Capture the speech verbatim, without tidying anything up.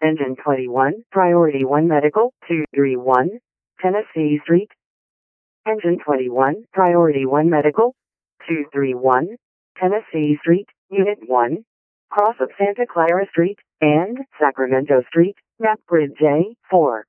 Engine twenty-one, Priority one Medical, two thirty-one, Tennessee Street. Engine twenty-one, Priority one Medical, two thirty-one, Tennessee Street, Unit one, cross of Santa Clara Street, and Sacramento Street, Map Grid J four.